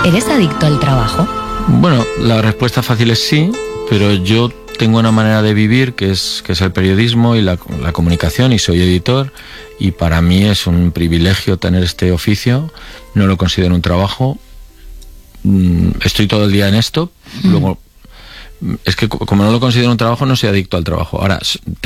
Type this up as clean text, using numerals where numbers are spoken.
¿Eres adicto al trabajo? Bueno, la respuesta fácil es sí, pero yo tengo una manera de vivir que es el periodismo y la comunicación, y soy editor, y para mí es un privilegio tener este oficio. No lo considero un trabajo. Estoy todo el día en esto. Luego, es que como no lo considero un trabajo, no soy adicto al trabajo. Ahora,